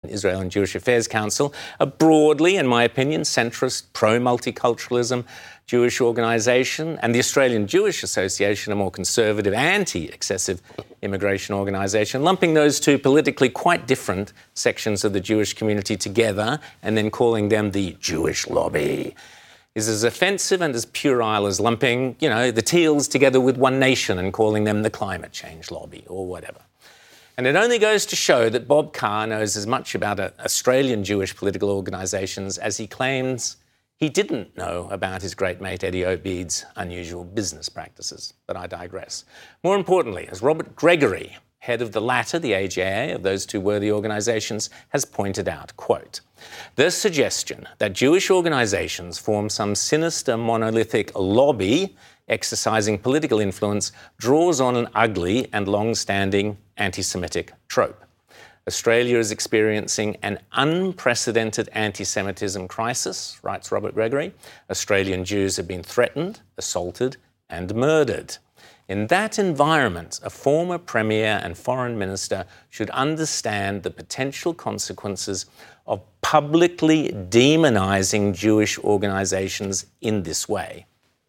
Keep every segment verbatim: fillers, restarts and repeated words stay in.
Israel and Jewish Affairs Council, a broadly, in my opinion, centrist, pro-multiculturalism Jewish organisation, and the Australian Jewish Association, a more conservative, anti-excessive immigration organisation, lumping those two politically quite different sections of the Jewish community together and then calling them the Jewish lobby is as offensive and as puerile as lumping, you know, the Teals together with One Nation and calling them the climate change lobby or whatever. And it only goes to show that Bob Carr knows as much about uh, Australian Jewish political organisations as he claims he didn't know about his great mate Eddie Obeid's unusual business practices. But I digress. More importantly, as Robert Gregory, head of the latter, the A J A, of those two worthy organisations, has pointed out, quote, the suggestion that Jewish organisations form some sinister monolithic lobby exercising political influence draws on an ugly and long-standing anti-Semitic trope. Australia is experiencing an unprecedented anti-Semitism crisis, writes Robert Gregory. Australian Jews have been threatened, assaulted and murdered. In that environment, a former Premier and Foreign Minister should understand the potential consequences of publicly demonising Jewish organisations in this way.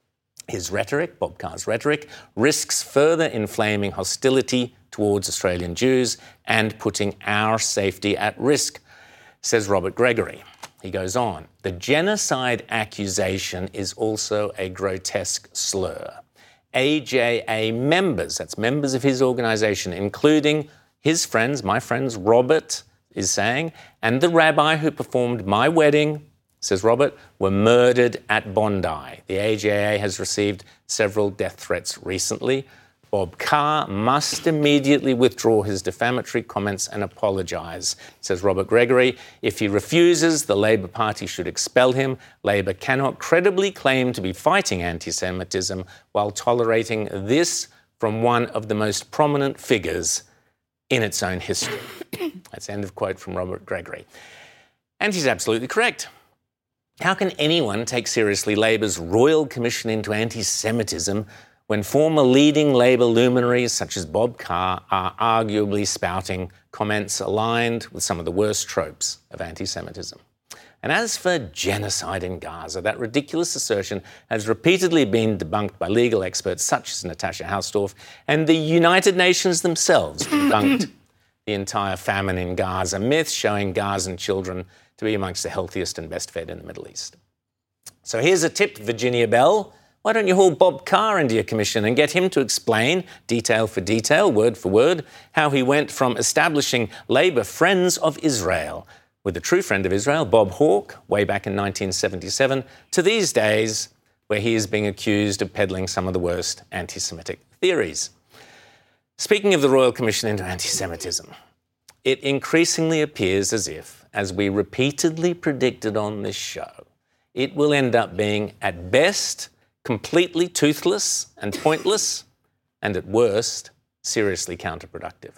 His rhetoric, Bob Carr's rhetoric, risks further inflaming hostility towards Australian Jews and putting our safety at risk, says Robert Gregory. He goes on, the genocide accusation is also a grotesque slur. A J A members, that's members of his organisation, including his friends, my friends, Robert is saying, and the rabbi who performed my wedding, says Robert, were murdered at Bondi. The A J A has received several death threats recently. Bob Carr must immediately withdraw his defamatory comments and apologise, says Robert Gregory. If he refuses, the Labor Party should expel him. Labor cannot credibly claim to be fighting anti-Semitism while tolerating this from one of the most prominent figures in its own history. That's the end of quote from Robert Gregory. And he's absolutely correct. How can anyone take seriously Labor's Royal Commission into Anti-Semitism when former leading Labor luminaries such as Bob Carr are arguably spouting comments aligned with some of the worst tropes of anti-Semitism? And as for genocide in Gaza, that ridiculous assertion has repeatedly been debunked by legal experts such as Natasha Hausdorff, and the United Nations themselves debunked the entire famine in Gaza, myths showing Gazan children to be amongst the healthiest and best fed in the Middle East. So here's a tip, Virginia Bell. Why don't you haul Bob Carr into your commission and get him to explain, detail for detail, word for word, how he went from establishing Labor Friends of Israel with a true friend of Israel, Bob Hawke, way back in nineteen seventy-seven, to these days where he is being accused of peddling some of the worst anti-Semitic theories. Speaking of the Royal Commission into Anti-Semitism, it increasingly appears as if, as we repeatedly predicted on this show, it will end up being, at best, completely toothless and pointless, and at worst, seriously counterproductive.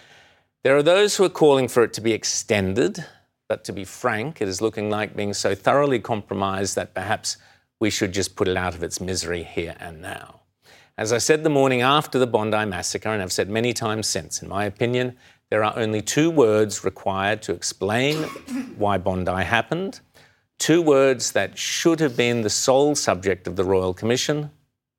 There are those who are calling for it to be extended, but to be frank, it is looking like being so thoroughly compromised that perhaps we should just put it out of its misery here and now. As I said the morning after the Bondi massacre, and I've said many times since, in my opinion, there are only two words required to explain why Bondi happened, two words that should have been the sole subject of the Royal Commission,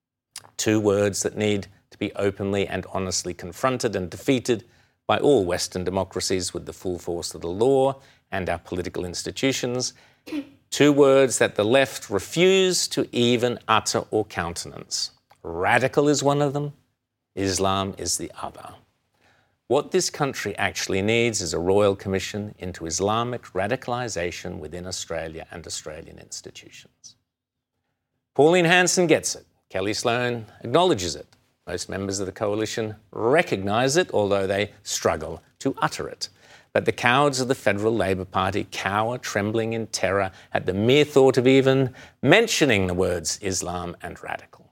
two words that need to be openly and honestly confronted and defeated by all Western democracies with the full force of the law and our political institutions, two words that the left refuse to even utter or countenance. Radical is one of them, Islam is the other. What this country actually needs is a Royal Commission into Islamic radicalisation within Australia and Australian institutions. Pauline Hanson gets it. Kelly Sloan acknowledges it. Most members of the coalition recognise it, although they struggle to utter it. But the cowards of the Federal Labor Party cower, trembling in terror at the mere thought of even mentioning the words Islam and radical.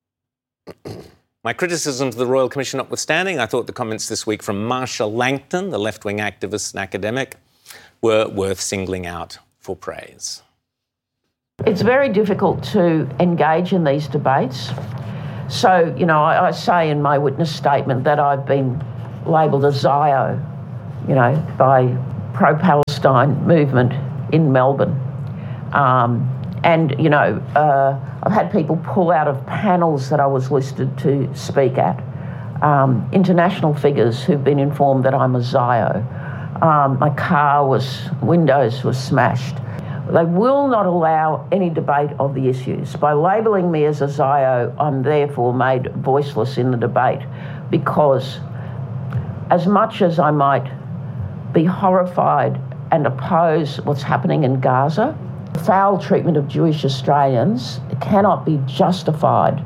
My criticisms of the Royal Commission notwithstanding, I thought the comments this week from Marsha Langton, the left-wing activist and academic, were worth singling out for praise. It's very difficult to engage in these debates. So, you know, I, I say in my witness statement that I've been labelled a Zio, you know, by pro-Palestine Palestine movement in Melbourne. Um, and, you know, uh, I've had people pull out of panels that I was listed to speak at. Um, international figures who've been informed that I'm a Zio. Um, my car was, windows were smashed. They will not allow any debate of the issues. By labelling me as a Zio, I'm therefore made voiceless in the debate, because as much as I might be horrified and oppose what's happening in Gaza, foul treatment of Jewish Australians cannot be justified.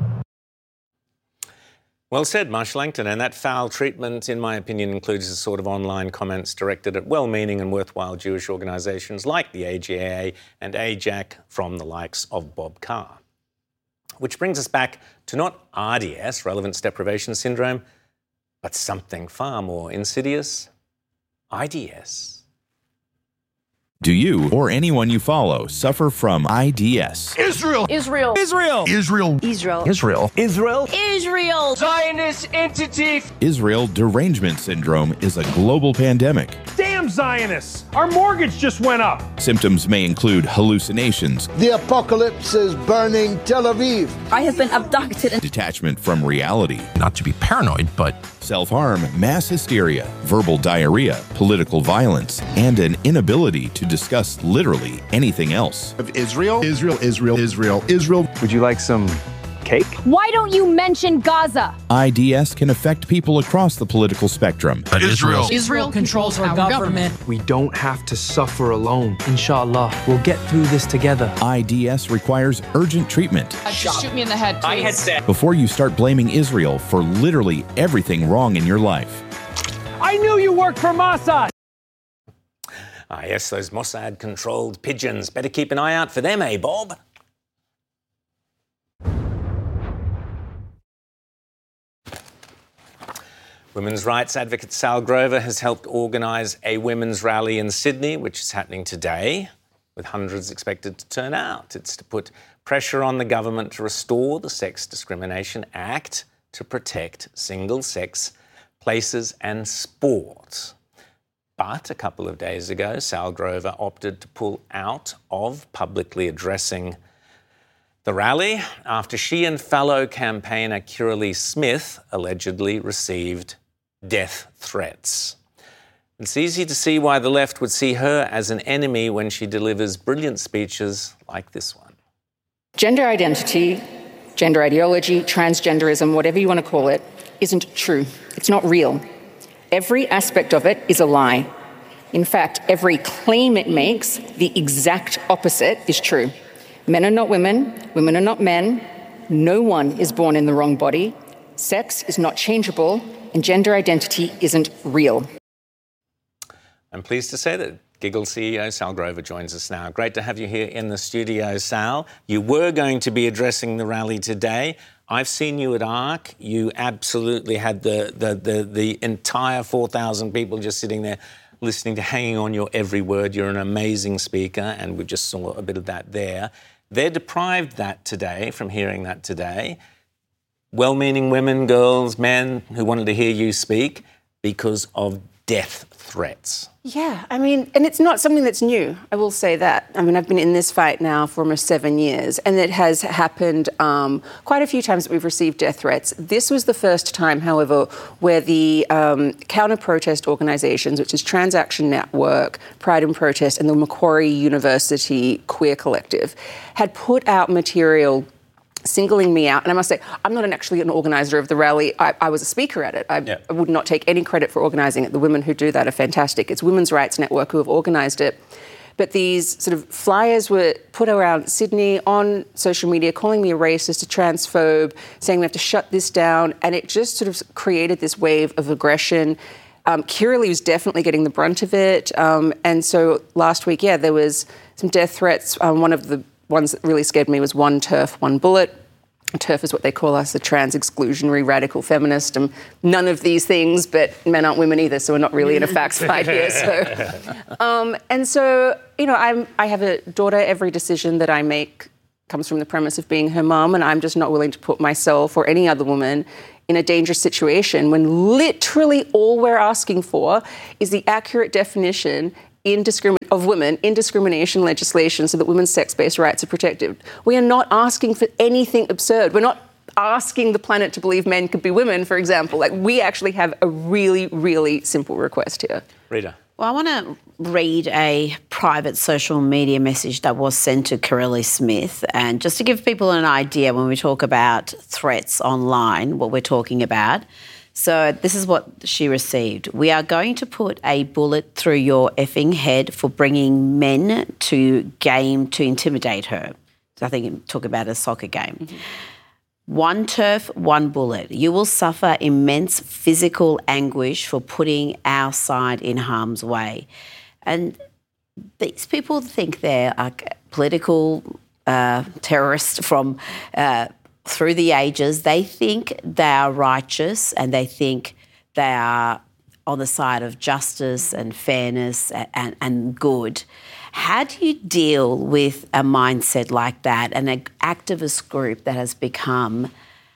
Well said, Marsh Langton. And that foul treatment, in my opinion, includes the sort of online comments directed at well-meaning and worthwhile Jewish organisations like the A G A A and A J A C from the likes of Bob Carr. Which brings us back to not R D S, relevance deprivation syndrome, but something far more insidious, I D S. Do you or anyone you follow suffer from I D S? Israel! Israel! Israel! Israel! Israel! Israel! Israel! Israel! Zionist entity! Israel derangement syndrome is a global pandemic. Damn Zionists! Our mortgage just went up! Symptoms may include hallucinations. The apocalypse is burning Tel Aviv. I have been abducted. And detachment from reality. Not to be paranoid, but self-harm, mass hysteria, verbal diarrhea, political violence, and an inability to discuss literally anything else. Of Israel, Israel, Israel, Israel, Israel. Would you like some cake? Why don't you mention Gaza? I D S can affect people across the political spectrum. But Israel. Israel controls our government. We don't have to suffer alone. Inshallah, we'll get through this together. I D S requires urgent treatment. Uh, just shoot me in the head, please. I had said. Before you start blaming Israel for literally everything wrong in your life. I knew you worked for Mossad. Ah, yes, those Mossad-controlled pigeons. Better keep an eye out for them, eh, Bob? Women's rights advocate Sal Grover has helped organise a women's rally in Sydney, which is happening today, with hundreds expected to turn out. It's to put pressure on the government to restore the Sex Discrimination Act to protect single-sex places and sport. But a couple of days ago, Sal Grover opted to pull out of publicly addressing the rally after she and fellow campaigner Kiralee Smith allegedly received death threats. It's easy to see why the left would see her as an enemy when she delivers brilliant speeches like this one. Gender identity, gender ideology, transgenderism, whatever you want to call it, isn't true. It's not real. Every aspect of it is a lie. In fact, every claim it makes, the exact opposite is true. Men are not women, women are not men, no one is born in the wrong body, sex is not changeable, and gender identity isn't real. I'm pleased to say that Giggle C E O Sal Grover joins us now. Great to have you here in the studio, Sal. You were going to be addressing the rally today. I've seen you at ARC. You absolutely had the, the, the, the entire four thousand people just sitting there listening to, hanging on your every word. You're an amazing speaker, and we just saw a bit of that there. They're deprived that today, from hearing that today. Well-meaning women, girls, men who wanted to hear you speak because of death threats. Yeah, I mean, and it's not something that's new, I will say that. I mean, I've been in this fight now for almost seven years, and it has happened um, quite a few times that we've received death threats. This was the first time, however, where the um, counter-protest organisations, which is Transaction Network, Pride and Protest, and the Macquarie University Queer Collective, had put out material singling me out. And I must say, I'm not an, actually an organiser of the rally. I, I was a speaker at it. I, yeah. I would not take any credit for organising it. The women who do that are fantastic. It's Women's Rights Network who have organised it. But these sort of flyers were put around Sydney on social media, calling me a racist, a transphobe, saying we have to shut this down. And it just sort of created this wave of aggression. Um, Kiralee was definitely getting the brunt of it. Um, and so last week, yeah, there was some death threats. Um, one of the ones that really scared me was one turf, one bullet. TERF is what they call us, a trans-exclusionary radical feminist. Um, none of these things, but men aren't women either, so we're not really in a facts fight here. So, um, and so, you know, I'm, I have a daughter. Every decision that I make comes from the premise of being her mum, and I'm just not willing to put myself or any other woman in a dangerous situation when literally all we're asking for is the accurate definition indiscrimin- of women in discrimination legislation so that women's sex-based rights are protected. We are not asking for anything absurd. We're not asking the planet to believe men could be women, for example. Like, we actually have a really, really simple request here. Rita. Well, I want to read a private social media message that was sent to Corelli Smith, and just to give people an idea when we talk about threats online, what we're talking about. So this is what she received. We are going to put a bullet through your effing head for bringing men to game to intimidate her. I think talk about a soccer game. Mm-hmm. One turf, one bullet. You will suffer immense physical anguish for putting our side in harm's way. And these people think they're like political uh, terrorists from uh, through the ages. They think they are righteous and they think they are on the side of justice and fairness and, and, and good. How do you deal with a mindset like that and an activist group that has become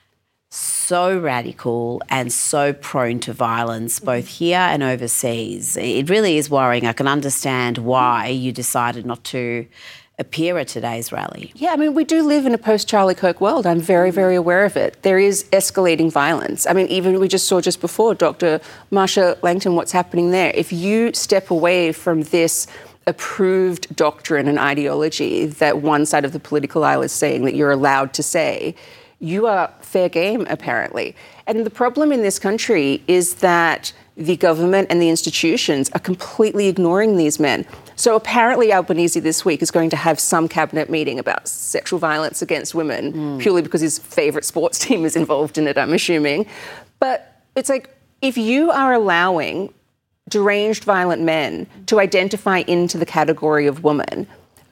so radical and so prone to violence, both here and overseas? It really is worrying. I can understand why you decided not to appear at today's rally. Yeah, I mean, we do live in a post-Charlie Kirk world. I'm very, very aware of it. There is escalating violence. I mean, even we just saw just before, Doctor Marsha Langton, what's happening there. If you step away from this approved doctrine and ideology that one side of the political aisle is saying that you're allowed to say, you are fair game, apparently. And the problem in this country is that the government and the institutions are completely ignoring these men. So apparently Albanese this week is going to have some cabinet meeting about sexual violence against women, mm. purely because his favourite sports team is involved in it, I'm assuming. But it's like, if you are allowing deranged violent men to identify into the category of woman,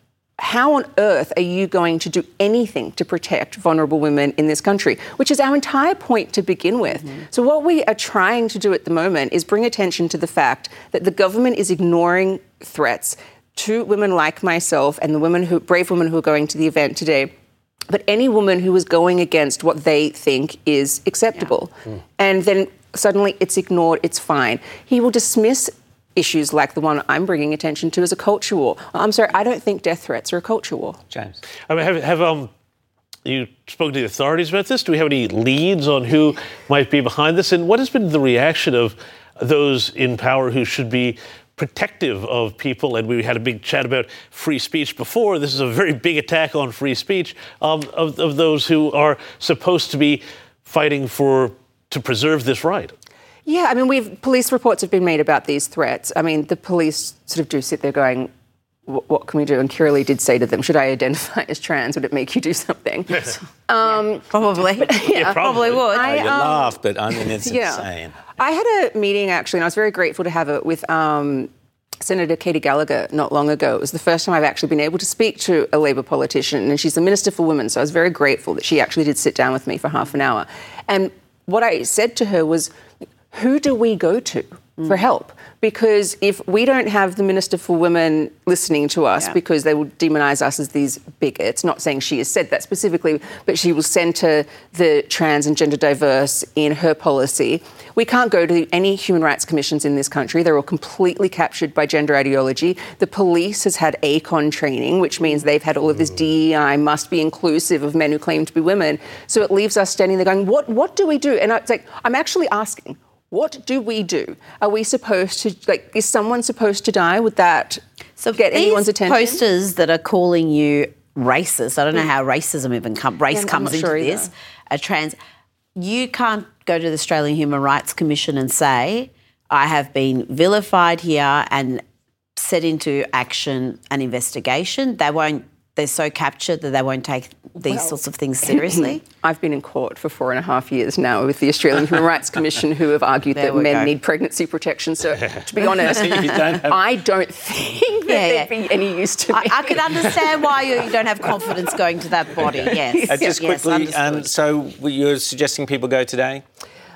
how on earth are you going to do anything to protect vulnerable women in this country, which is our entire point to begin with? Mm-hmm. So what we are trying to do at the moment is bring attention to the fact that the government is ignoring threats to women like myself and the women who, brave women who are going to the event today, but any woman who is going against what they think is acceptable. Yeah. Mm. And then suddenly it's ignored, it's fine. He will dismiss issues like the one I'm bringing attention to as a culture war. I'm sorry, I don't think death threats are a culture war. James. I mean, have, have um, you spoken to the authorities about this? Do we have any leads on who might be behind this? And what has been the reaction of those in power who should be protective of people? And we had a big chat about free speech before. This is a very big attack on free speech um, of, of those who are supposed to be fighting for to preserve this right. Yeah, I mean, we've police reports have been made about these threats. I mean, the police sort of do sit there going, what can we do? And Kirali did say to them, should I identify as trans? Would it make you do something? um, yeah, probably. But, yeah, yeah, probably would. I, I, you um, laugh, but I mean, it's yeah. insane. I had a meeting, actually, and I was very grateful to have it with um, Senator Katie Gallagher not long ago. It was the first time I've actually been able to speak to a Labor politician, and she's the Minister for Women, so I was very grateful that she actually did sit down with me for half an hour. And what I said to her was, who do we go to mm. for help? Because if we don't have the Minister for Women listening to us yeah. because they will demonise us as these bigots, not saying she has said that specifically, but she will centre the trans and gender diverse in her policy, we can't go to any human rights commissions in this country. They're all completely captured by gender ideology. The police has had A C O N training, which means they've had all of this D E I, must be inclusive of men who claim to be women. So it leaves us standing there going, what, what do we do? And it's like, I'm actually asking, what do we do? Are we supposed to, like, is someone supposed to die? Would that so get anyone's attention? Posters that are calling you racist, I don't know how racism even comes, race yeah, comes into sure this, a trans, you can't go to the Australian Human Rights Commission and say, I have been vilified here and set into action an investigation. They won't, they're so captured that they won't take these well, sorts of things seriously. I've been in court for four and a half years now with the Australian Human Rights Commission, who have argued that men go. need pregnancy protection. So, to be honest, don't have... I don't think that yeah, there'd yeah. be any use to me. I, I can understand why you, you don't have confidence going to that body, yes. Uh, just yes, quickly, um, so you're suggesting people go today?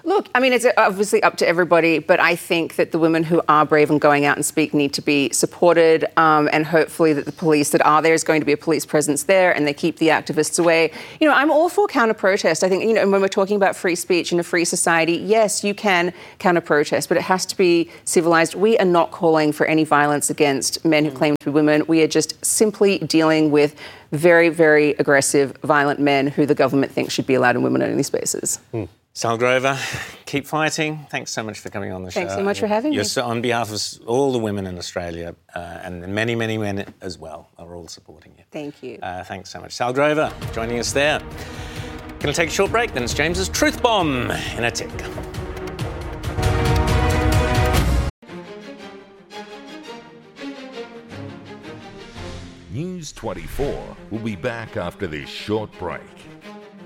Look, I mean, it's obviously up to everybody, but I think that the women who are brave and going out and speak need to be supported, um, and hopefully that the police that are there is going to be a police presence there and they keep the activists away. You know, I'm all for counter-protest. I think, you know, when we're talking about free speech in a free society, yes, you can counter-protest, but it has to be civilised. We are not calling for any violence against men who claim to be women. We are just simply dealing with very, very aggressive, violent men who the government thinks should be allowed in women-only spaces. Mm. Sal Grover, keep fighting. Thanks so much for coming on the show. Thanks so much for having You're me. So, on behalf of all the women in Australia, uh, and many, many men as well, are all supporting you. Thank you. Uh, thanks so much. Sal Grover joining us there. Going to take a short break, then it's James's Truth Bomb in a tick. News twenty-four will be back after this short break.